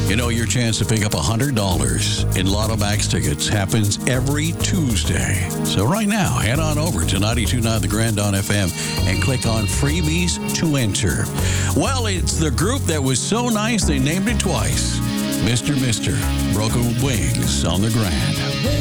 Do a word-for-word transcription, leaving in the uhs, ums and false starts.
You know, your chance to pick up one hundred dollars in Lotto Max tickets happens every Tuesday. So right now, head on over to ninety-two point nine The Grand on F M and click on freebies to enter. Well, it's the group that was so nice they named it twice. Mister Mister Broken Wings on The Grand.